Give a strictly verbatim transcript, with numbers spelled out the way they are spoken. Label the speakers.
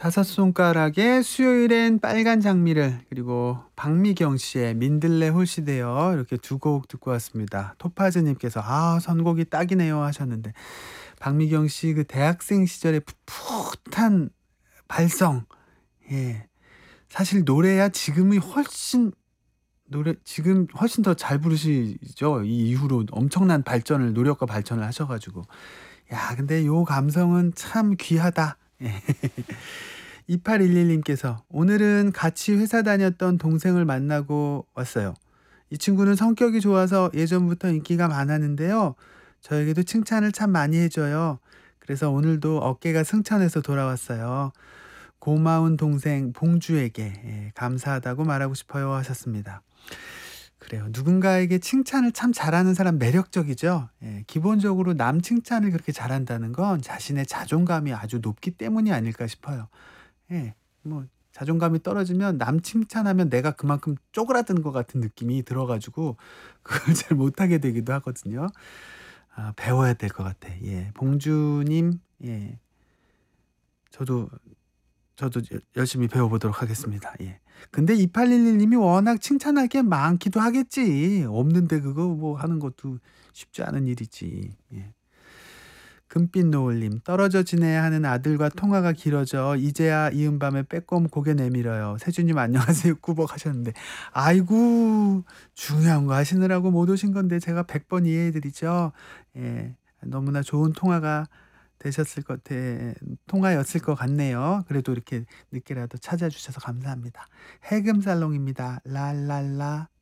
Speaker 1: 다섯 손가락에 수요일엔 빨간 장미를 그리고 박미경 씨의 민들레 홀시되어 이렇게 두 곡 듣고 왔습니다. 토파즈 님께서 "아 선곡이 딱이네요." 하셨는데 박미경 씨 그 대학생 시절의 풋풋한 발성. 예. 사실 노래야 지금이 훨씬 노래 지금 훨씬 더 잘 부르시죠. 이 이후로 엄청난 발전을 노력과 발전을 하셔 가지고. 야 근데 요 감성은 참 귀하다. 예. 이팔일일 님께서 "오늘은 같이 회사 다녔던 동생을 만나고 왔어요. 이 친구는 성격이 좋아서 예전부터 인기가 많았는데요. 저에게도 칭찬을 참 많이 해 줘요. 그래서 오늘도 어깨가 승천해서 돌아왔어요. 고마운 동생 봉주에게 예 감사하다고 말하고 싶어요." 하셨습니다. 그래요. 누군가에게 칭찬을 참 잘하는 사람 매력적이죠. 예. 기본적으로 남 칭찬을 그렇게 잘한다는 건 자신의 자존감이 아주 높기 때문이 아닐까 싶어요. 예. 뭐 자존감이 떨어지면 남 칭찬하면 내가 그만큼 쪼그라드는 것 같은 느낌이 들어 가지고 그걸 잘 못하게 되기도 하거든요. 아 배워야 될 것 같아. 예. 봉주 님 예. 저도 저도 여 열심히 배워 보도록 하겠습니다. 예. 근데 이팔일일 님이 워낙 칭찬할 게 많기도 하겠지. 없는데 그거 뭐 하는 것도 쉽지 않은 일이지. 예. 금빛 노을 님 "떨어져 지내야 하는 아들과 통화가 길어져 이제야 이은 밤에 빼꼼 고개 내밀어요. 세주 님 안녕하세요." 꾸벅 하셨는데 아이고 중요한 거 하시느라고 못 오신 건데 제가 백 번 이해해 드리죠. 예. 너무나 좋은 통화가 되셨을 것 대 통화였을 것 같네요. 그래도 이렇게 늦게라도 찾아주셔서 감사합니다. 해금살롱입니다. 랄랄라.